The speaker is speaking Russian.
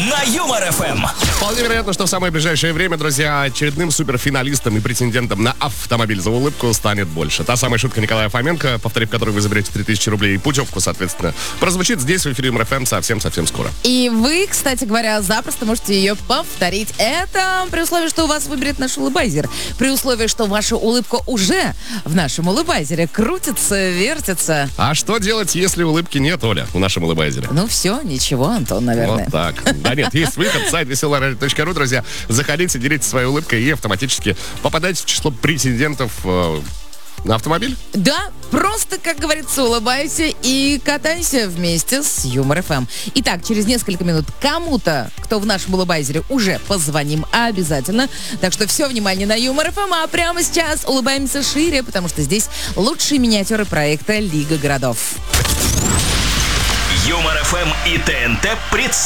на Юмор ФМ. Вполне вероятно, что в самое ближайшее время, друзья, очередным суперфиналистом и претендентом на автомобиль за улыбку станет больше. Та самая шутка Николая Фоменко, повторив которую вы заберете 3000 рублей и путевку, соответственно, прозвучит здесь в эфире Юмор ФМ совсем-совсем скоро. И вы, кстати говоря, запросто можете ее повторить. Это при условии, что у вас выберет наш улыбайзер. При условии, что ваша улыбка уже в нашем улыбайзере крутится, вертится. А что делать, если улыбки нет, Оля, в нашем улыбайзере? Ну все, ничего, Антон, наверное. Вот так. Да нет, есть выход, сайт веселорадио.ру, друзья. Заходите, делитесь своей улыбкой и автоматически попадаете в число претендентов на автомобиль. Да, просто, как говорится, улыбайся и катайся вместе с Юмор ФМ. Итак, через несколько минут кому-то, кто в нашем улыбайзере, уже позвоним обязательно. Так что все внимание на Юмор ФМ, а прямо сейчас улыбаемся шире, потому что здесь лучшие миниатюры проекта «Лига городов». Юмор ФМ и ТНТ представляют.